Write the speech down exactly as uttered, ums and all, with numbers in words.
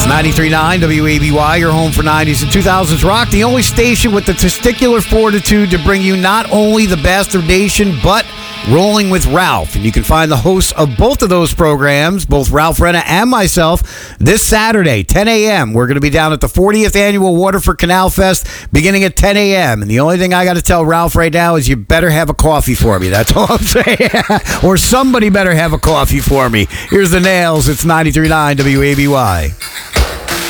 ninety-three point nine W A B Y, your home for nineties and two thousands rock. The only station with the testicular fortitude to bring you not only the bastardation, but Rolling with Ralph. And you can find the hosts of both of those programs, both Ralph Renna and myself, this Saturday, ten a.m. We're going to be down at the fortieth Annual Waterford Canal Fest beginning at ten a.m. And the only thing I got to tell Ralph right now is you better have a coffee for me. That's all I'm saying. Or somebody better have a coffee for me. Here's the Nails. It's ninety-three point nine W A B Y.